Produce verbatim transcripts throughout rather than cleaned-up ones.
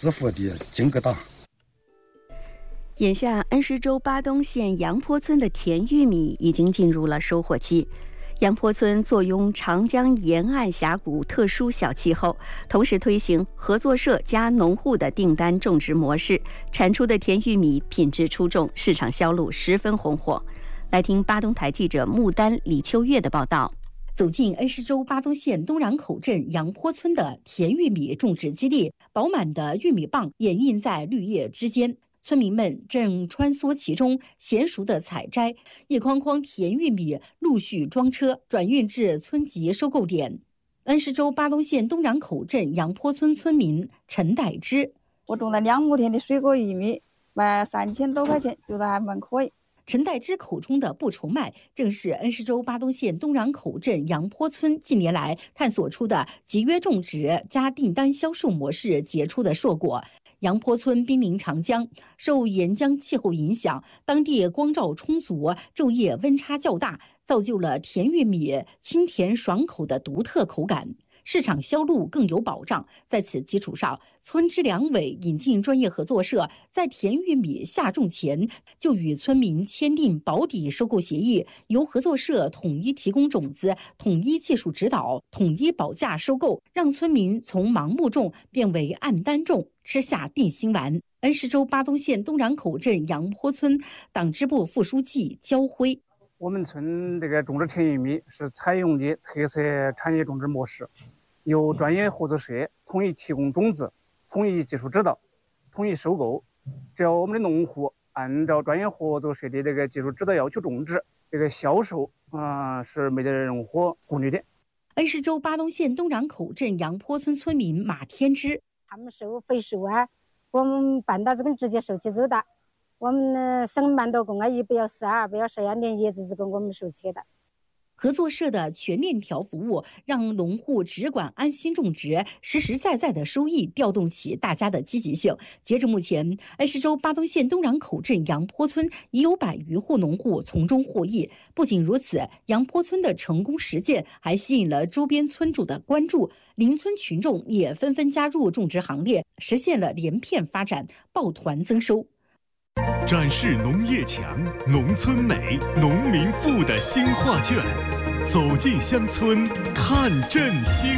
师傅的金疙瘩。 眼下，恩施州巴东县杨坡村的甜玉米已经进入了收获期。杨坡村坐拥长江沿岸峡谷特殊小气候，同时推行合作社加农户的订单种植模式，产出的甜玉米品质出众，市场销路十分红火。来听巴东台记者穆丹、李秋月的报道。 走进恩施州巴东县东壤口镇杨坡村的甜玉米种植基地，饱满的玉米棒掩映在绿叶之间。村民们正穿梭其中，娴熟地采摘，一筐筐甜玉米陆续装车转运至村级收购点。恩施州巴东县东壤口镇杨坡村村民陈代之： 我种了两亩田的水果玉米，卖三千多块钱，觉得还蛮可以。 陈代之口中的不愁卖，正是恩施州巴东县东壤口镇杨坡村近年来探索出的集约种植加订单销售模式结出的硕果。杨坡村濒临长江，受沿江气候影响，当地光照充足，昼夜温差较大，造就了甜玉米清甜爽口的独特口感，市场销路更有保障。在此基础上，村支两委引进专业合作社，在甜玉米下种前就与村民签订保底收购协议，由合作社统一提供种子、统一技术指导、统一保价收购，让村民从盲目种变为按单种，吃下定心丸。恩施州巴东县东壤口镇杨坡村党支部副书记焦辉： 我们村这个种植甜玉米是采用的特色产业种植模式，由专业合作社统一提供种子、统一技术指导、统一收购。只要我们的农户按照专业合作社的这个技术指导要求种植，这个销售啊、呃、是没得任何顾虑的。 恩施州巴东县东壤口镇杨坡村村民马天之： 他们收肥收啊，我们办到这边直接收起走的。我们省蛮多工啊，一不要事，二不要事呀，连叶子这个我们收起的。 合作社的全链条服务，让农户只管安心种植，实实在在的收益调动起大家的积极性。截至目前，恩施州巴东县东壤口镇杨坡村已有百余户农户从中获益。不仅如此，杨坡村的成功实践还吸引了周边村主的关注，邻村群众也纷纷加入种植行列，实现了连片发展，抱团增收。 展示农业强、农村美、农民富的新画卷，走进乡村看振兴。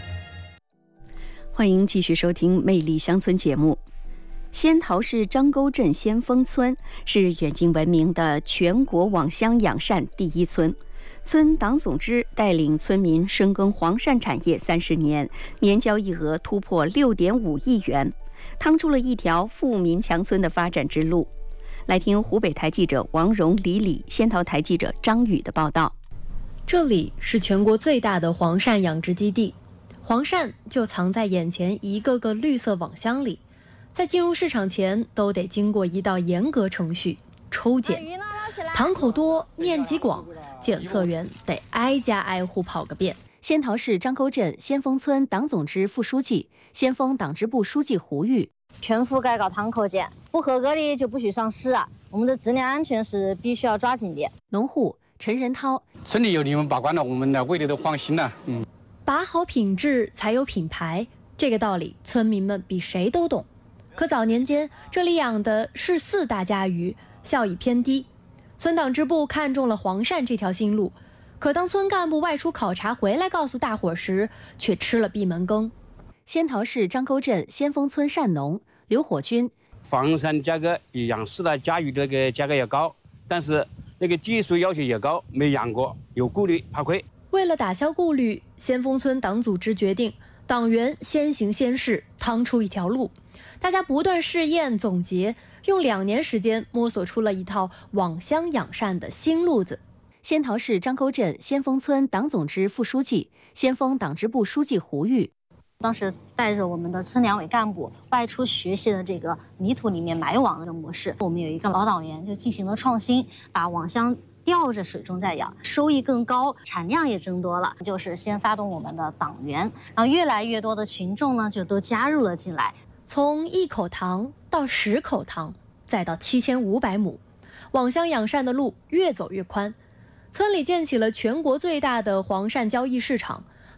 欢迎继续收听《魅力乡村》节目。仙桃市张沟镇先锋村是远近闻名的全国网箱养鳝第一村。村党总支带领村民深耕黄鳝产业三十年，年交易额突破六点五亿元，趟出了一条富民强村的发展之路。来听湖北台记者王荣、李李、仙桃台记者张宇的报道。 这里是全国最大的黄鳝养殖基地，黄鳝就藏在眼前一个个绿色网箱里，在进入市场前都得经过一道严格程序抽检，塘口多面积广，检测员得挨家挨户跑个遍。仙桃市张沟镇先锋村党总支副书记、先锋党支部书记胡玉： 全覆盖搞塘口检，不合格的就不许上市啊！我们的质量安全是必须要抓紧的。 农户陈仁涛： 村里有你们把关了，我们的胃里都放心了。嗯， 把好品质才有品牌，这个道理村民们比谁都懂。可早年间这里养的是四大家鱼，效益偏低。村党支部看中了黄鳝这条新路，可当村干部外出考察回来告诉大伙时，却吃了闭门羹。仙桃市张沟镇先锋村赡农刘火军： 黄鳝价格比养四大家鱼的那个价格要高，但是那个技术要求也高，没养过，有顾虑，怕亏。 为了打消顾虑，先锋村党组织决定，党员先行先试，趟出一条路。大家不断试验总结，用两年时间摸索出了一套网箱养鳝的新路子。仙桃市张沟镇先锋村党总支副书记、先锋党支部书记胡玉： 当时带着我们的村两委干部外出学习的这个泥土里面埋网的模式，我们有一个老党员就进行了创新，把网箱吊着水中在养，收益更高，产量也增多了。就是先发动我们的党员，然后越来越多的群众呢就都加入了进来。 从一口塘到十口塘，再到七千五百亩，网箱养鳝的路越走越宽。村里建起了全国最大的黄鳝交易市场，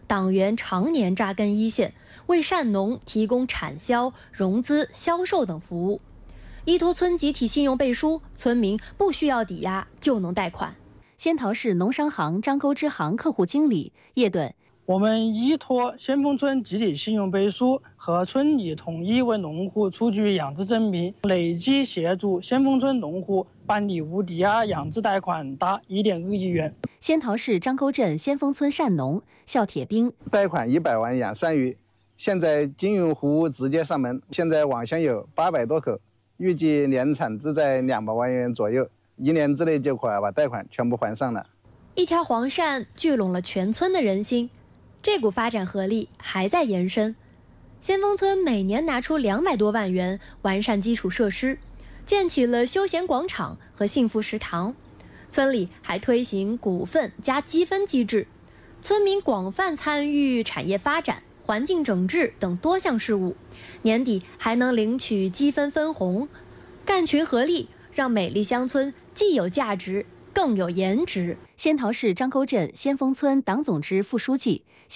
党员常年扎根一线，为善农提供产销、融资、销售等服务。依托村集体信用背书，村民不需要抵押就能贷款。 仙桃市农商行张沟支行客户经理叶顿。 我们依托先锋村集体信用背书和村里统一为农户出具养殖证明，累计协助先锋村农户办理无抵押养殖贷款达 一点二亿元。 仙桃市张沟镇先锋村善农肖铁兵， 贷款一百万养鳝鱼，现在金融服务直接上门，现在网箱有八百多口，预计年产值在两百万元左右，一年之内就可把贷款全部还上了。 一条黄鳝聚拢了全村的人心。这股发展合力还在延伸，先锋村每年拿出两百多万元完善基础设施，建起了休闲广场和幸福食堂。村里还推行股份加积分机制，村民广泛参与产业发展、环境整治等多项事务，年底还能领取积分分红。干群合力，让美丽乡村既有价值，更有颜值。 仙桃市张沟镇先锋村党总支副书记。